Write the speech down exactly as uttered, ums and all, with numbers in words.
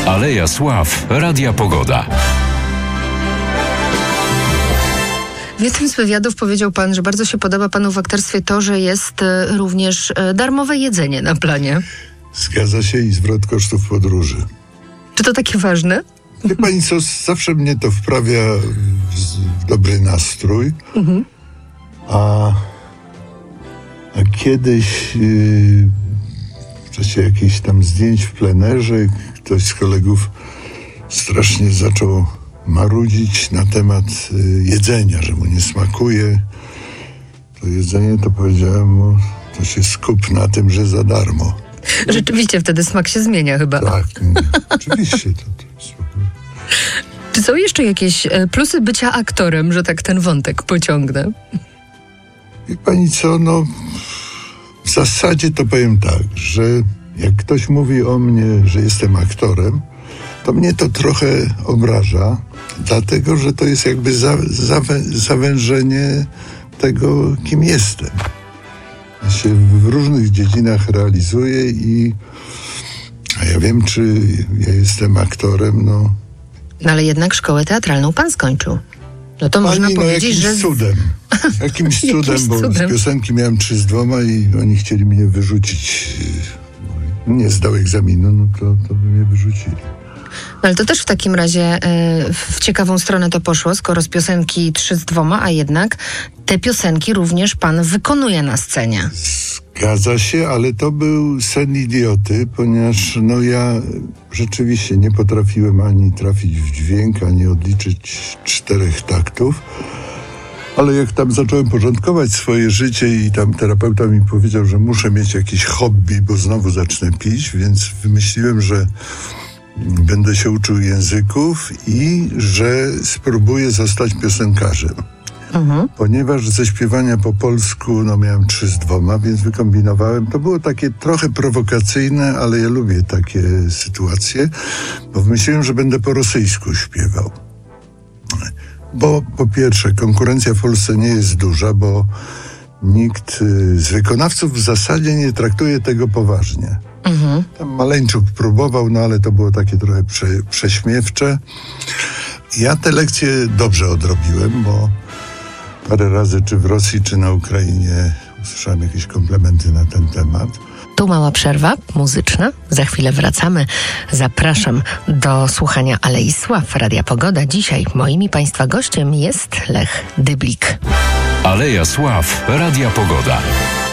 Aleja Sław Radia Pogoda. W jednym z wywiadów powiedział pan, że bardzo się podoba panu w aktorstwie to, że jest e, również e, darmowe jedzenie na planie. Zgadza się, i zwrot kosztów podróży. Czy to takie ważne? Wie pani co, zawsze mnie to wprawia w, w dobry nastrój. Mhm. A, a kiedyś yy, w czasie jakichś tam zdjęć w plenerze ktoś z kolegów strasznie zaczął marudzić na temat y, jedzenia, że mu nie smakuje to jedzenie, to powiedziałem mu, to się skup na tym, że za darmo. Rzeczywiście wtedy smak się zmienia chyba. Tak, nie, oczywiście. To, to jest... Czy są jeszcze jakieś plusy bycia aktorem, że tak ten wątek pociągnę? Wie pani co, no w zasadzie to powiem tak, że jak ktoś mówi o mnie, że jestem aktorem, to mnie to trochę obraża, dlatego, że to jest jakby za, za, zawężenie tego, kim jestem. Ja się w różnych dziedzinach realizuję i a ja wiem, czy ja jestem aktorem, no. No ale jednak szkołę teatralną pan skończył. No to można Pani, no, powiedzieć, jakimś że... cudem. Jakimś cudem, jakimś bo cudem. z piosenki miałem trzy z dwoma i oni chcieli mnie wyrzucić. Nie zdał egzaminu, no to, to by mnie wyrzucili. No ale to też w takim razie y, w ciekawą stronę to poszło, skoro z piosenki trzy z dwoma, a jednak te piosenki również pan wykonuje na scenie. Zgadza się, ale to był sen idioty, ponieważ no ja rzeczywiście nie potrafiłem ani trafić w dźwięk, ani odliczyć czterech taktów. Ale jak tam zacząłem porządkować swoje życie i tam terapeuta mi powiedział, że muszę mieć jakieś hobby, bo znowu zacznę pić, więc wymyśliłem, że będę się uczył języków i że spróbuję zostać piosenkarzem. Mhm. Ponieważ ze śpiewania po polsku no miałem trzy z dwoma, więc wykombinowałem. To było takie trochę prowokacyjne, ale ja lubię takie sytuacje, bo wymyśliłem, że będę po rosyjsku śpiewał. Bo po pierwsze, konkurencja w Polsce nie jest duża, bo nikt z wykonawców w zasadzie nie traktuje tego poważnie. Mhm. Tam Maleńczuk próbował, no ale to było takie trochę prze, prześmiewcze. Ja te lekcje dobrze odrobiłem, bo parę razy czy w Rosji, czy na Ukrainie usłyszałem jakieś komplementy na ten temat. Tu mała przerwa muzyczna. Za chwilę wracamy. Zapraszam do słuchania Alei Sław Radia Pogoda. Dzisiaj moim i państwa gościem jest Lech Dyblik. Aleja Sław Radia Pogoda.